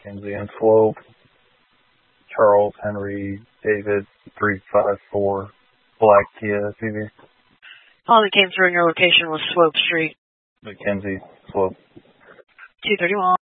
Mackenzie and Slope. Charles Henry David 354 Black Kia SUV. All that came through in your location was Slope Street. Mackenzie Slope. 231.